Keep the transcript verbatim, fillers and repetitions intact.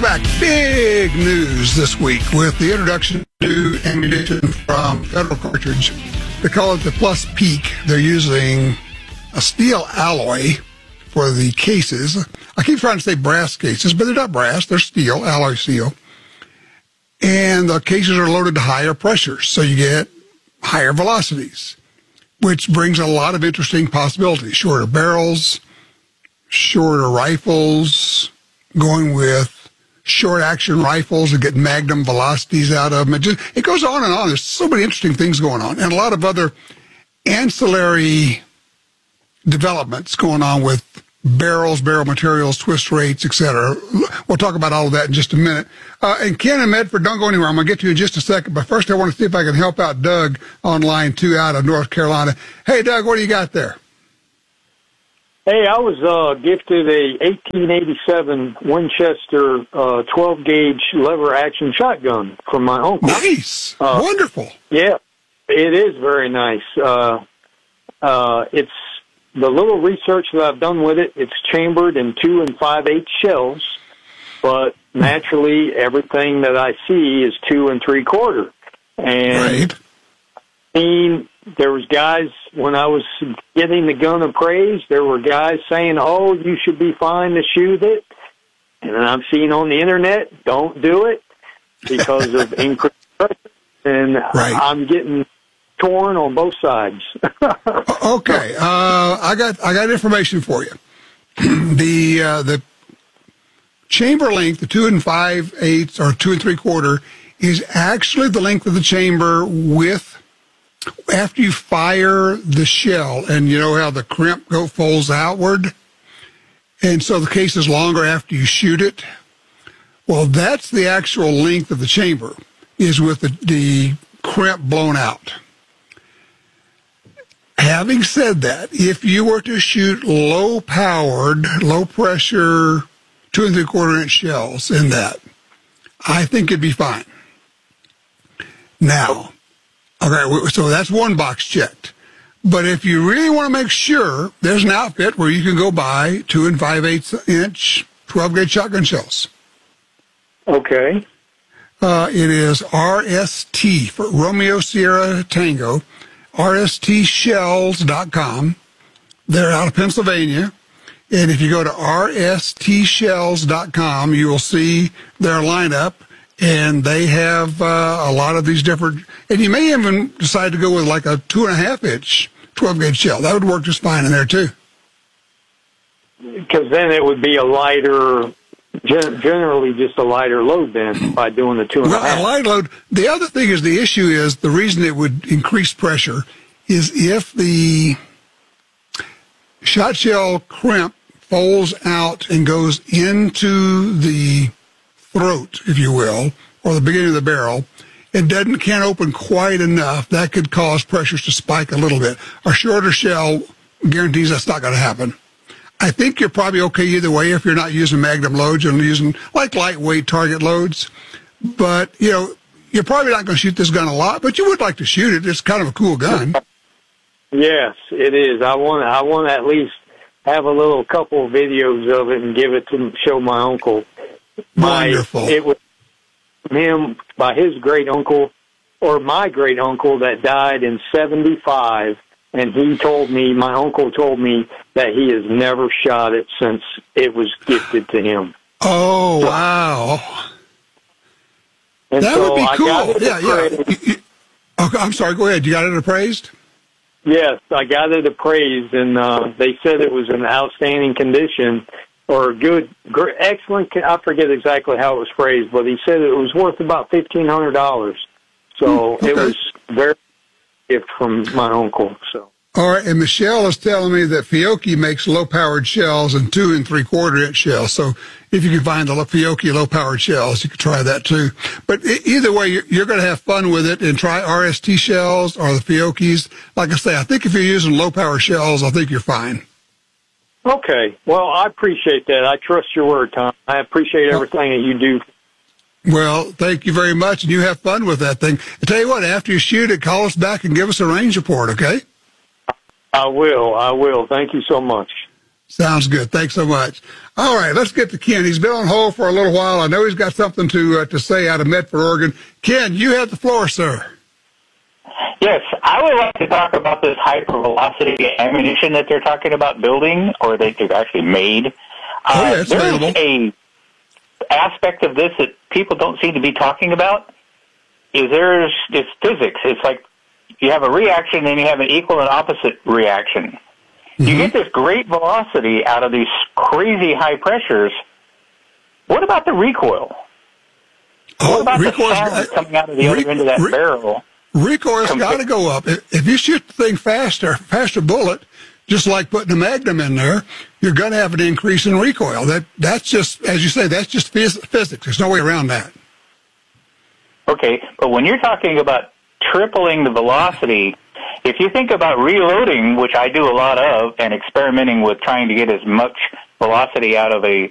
back. Big news this week with the introduction to ammunition from Federal Cartridge. They call it the Plus Peak. They're using a steel alloy for the cases. I keep trying to say brass cases, but they're not brass. They're steel, alloy steel. And the cases are loaded to higher pressures, so you get higher velocities, which brings a lot of interesting possibilities. Shorter barrels, shorter rifles, going with short-action rifles to get magnum velocities out of them. It, just, it goes on and on. There's so many interesting things going on, and a lot of other ancillary developments going on with barrels, barrel materials, twist rates, et cetera. We'll talk about all of that in just a minute. Uh, and Ken and Medford, don't go anywhere. I'm going to get to you in just a second. But first, I want to see if I can help out Doug on line two out of North Carolina. Hey, Doug, what do you got there? Hey, I was uh, gifted a eighteen eighty-seven Winchester uh, twelve gauge lever action shotgun from my uncle. Nice. Uh, Wonderful. Yeah, it is very nice. Uh, uh, it's the little research that I've done with it. It's chambered in two and five eighths shells, but naturally everything that I see is two and three quarter. And right. I mean, there was guys, when I was getting the gun appraised, there were guys saying, oh, you should be fine to shoot it. And I've seen on the internet, don't do it because of increased pressure. And right. I'm getting torn on both sides. Okay. Uh, I got, I got information for you. the, uh, the chamber length, the two and five eighths or two and three quarter, is actually the length of the chamber with after you fire the shell, and you know how the crimp go folds outward, and so the case is longer after you shoot it. Well, that's the actual length of the chamber, is with the, the crimp blown out. Having said that, if you were to shoot low-powered, low-pressure, two and three-quarter inch shells in that, I think it'd be fine. Now, okay, so that's one box checked. But if you really want to make sure, there's an outfit where you can go buy two and five eighths inch twelve gauge shotgun shells. Okay. Uh, it is R S T for Romeo Sierra Tango, R S T shells dot com. They're out of Pennsylvania. And if you go to R S T shells dot com, you will see their lineup. And they have uh, a lot of these different, and you may even decide to go with like a two and a half inch twelve gauge shell. That would work just fine in there too. Because then it would be a lighter, gen- generally just a lighter load then by doing the two and well, a half. A light load. The other thing is the issue is the reason it would increase pressure is if the shot shell crimp folds out and goes into the throat, if you will, or the beginning of the barrel, it doesn't can't open quite enough. That could cause pressures to spike a little bit. A shorter shell guarantees that's not going to happen. I think you're probably okay either way if you're not using magnum loads and using like lightweight target loads. But you know, you're probably not going to shoot this gun a lot, but you would like to shoot it. It's kind of a cool gun. Yes, it is. I want I want to at least have a little couple of videos of it and give it to show my uncle. My, Wonderful. It was him by his great uncle, or my great uncle that died in seventy-five, and he told me, my uncle told me that he has never shot it since it was gifted to him. Oh, wow. And that so would be I cool. got it Yeah, appraised. yeah. You, you, okay, I'm sorry, go ahead. You got it appraised? Yes, I got it appraised, and uh, they said it was in outstanding condition. Or good, great, excellent. I forget exactly how it was phrased, but he said it was worth about fifteen hundred dollars. So okay. It was very gift from my uncle. So all right, and Michelle is telling me that Fiocchi makes low-powered shells and two and three-quarter inch shells. So if you can find the Fiocchi low-powered shells, you could try that too. But either way, you're, you're going to have fun with it and try R S T shells or the Fiocchis. Like I say, I think if you're using low-power shells, I think you're fine. Okay. Well, I appreciate that. I trust your word, Tom. I appreciate everything that you do. Well, thank you very much, and you have fun with that thing. I tell you what, after you shoot it, call us back and give us a range report, okay? I will. I will. Thank you so much. Sounds good. Thanks so much. All right, let's get to Ken. He's been on hold for a little while. I know he's got something to uh, to say out of Medford, Oregon. Ken, you have the floor, sir. Yes, I would like to talk about this hypervelocity ammunition that they're talking about building, or that they've actually made. Oh, uh, yeah, it's there's available. a aspect of this that people don't seem to be talking about. Is there's it's physics. It's like you have a reaction and you have an equal and opposite reaction. Mm-hmm. You get this great velocity out of these crazy high pressures. What about the recoil? Oh, what about recoil's, the sound uh, coming out of the re- other end of that re- barrel? Recoil's got to go up. If, if you shoot the thing faster, faster bullet, just like putting a Magnum in there, you're going to have an increase in recoil. That That's just, as you say, that's just phys- physics. There's no way around that. Okay, but when you're talking about tripling the velocity, if you think about reloading, which I do a lot of, and experimenting with trying to get as much velocity out of a